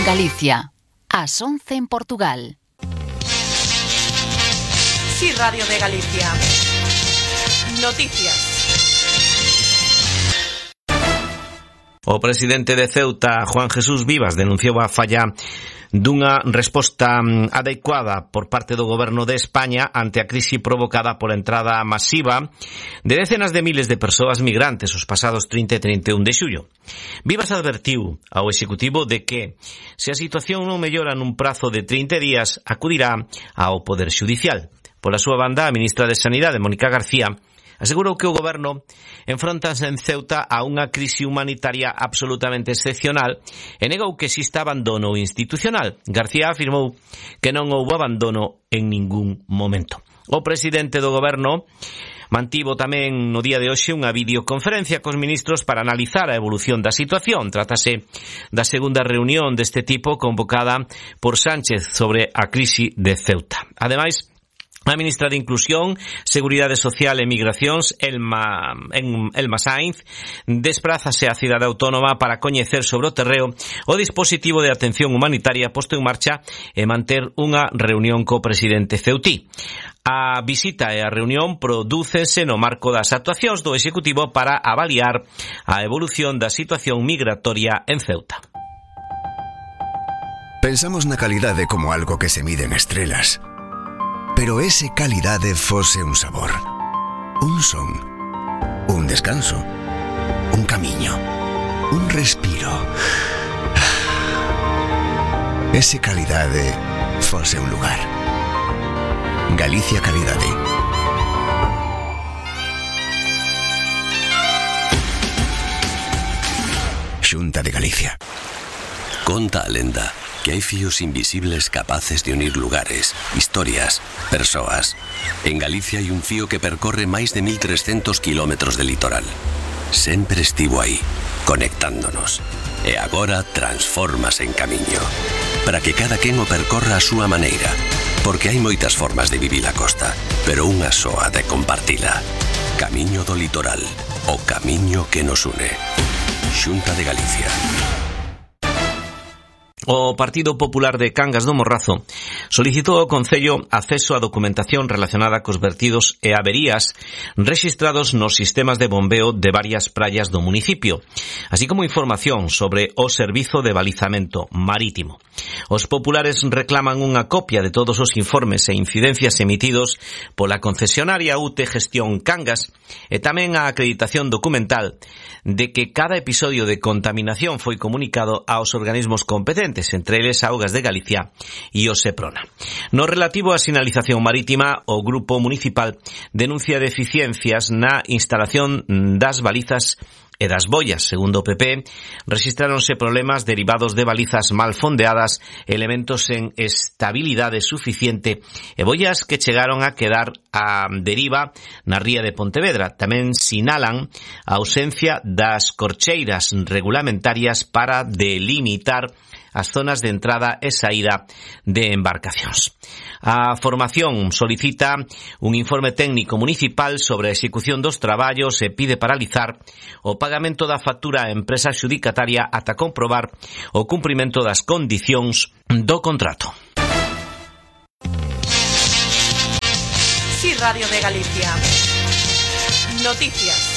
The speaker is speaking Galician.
Galicia, ás 11 en Portugal. Sí, Radio de Galicia. Noticias. O presidente de Ceuta, Juan Jesús Vivas, denunciou a falla dunha resposta adecuada por parte do goberno de España ante a crise provocada pola entrada masiva de decenas de miles de persoas migrantes os pasados 30 e 31 de xullo. Vivas advertiu ao Executivo de que, se a situación non mellora nun prazo de 30 días, acudirá ao Poder Xudicial. Pola súa banda, a ministra de Sanidade, Mónica García, asegurou que o goberno enfróntase en Ceuta a unha crise humanitaria absolutamente excepcional e negou que exista abandono institucional. García afirmou que non houbo abandono en ningún momento. O presidente do goberno mantivo tamén no día de hoxe unha videoconferencia cos ministros para analizar a evolución da situación. Trátase da segunda reunión deste tipo convocada por Sánchez sobre a crise de Ceuta. Ademais, a ministra de Inclusión, Seguridade Social e Migracións, Elma Sainz, desprázase á cidade autónoma para coñecer sobre o terreo o dispositivo de atención humanitaria posto en marcha e manter unha reunión co presidente ceutí. A visita e a reunión prodúcense no marco das actuacións do Executivo para avaliar a evolución da situación migratoria en Ceuta. Pensamos na calidade como algo que se mide en estrelas. Pero ese calidade fose un sabor, un son, un descanso, un camiño, un respiro. Ese calidade fose un lugar. Galicia Calidade. Xunta de Galicia. Conta a lenda que hai fíos invisibles capaces de unir lugares, historias, persoas. En Galicia hai un fío que percorre máis de 1.300 kilómetros de litoral. Sempre estivo aí, conectándonos. E agora transfórmase en camiño, para que cada quen o percorra a súa maneira. Porque hai moitas formas de vivir a costa, pero unha soa de compartila. Camiño do litoral, o camiño que nos une. Xunta de Galicia. O Partido Popular de Cangas do Morrazo solicitou ao Concello acceso á documentación relacionada cos vertidos e averías rexistrados nos sistemas de bombeo de varias praias do municipio, así como información sobre o servizo de balizamento marítimo. Os populares reclaman unha copia de todos os informes e incidencias emitidos pola concesionaria UT Gestión Cangas e tamén a acreditación documental de que cada episodio de contaminación foi comunicado aos organismos competentes, entre eles Augas de Galicia e o Seprona. No relativo á sinalización marítima, o Grupo Municipal denuncia deficiencias na instalación das balizas e das boias. Segundo o PP, rexistráronse problemas derivados de balizas mal fondeadas, elementos en estabilidade suficiente e boias que chegaron a quedar a deriva na ría de Pontevedra. Tamén sinalan a ausencia das corcheiras regulamentarias para delimitar as zonas de entrada e saída de embarcacións. A formación solicita un informe técnico municipal sobre a execución dos traballos e pide paralizar o pagamento da factura á empresa xudicataria ata comprobar o cumprimento das condicións do contrato. Sí, Radio de Galicia. Noticias.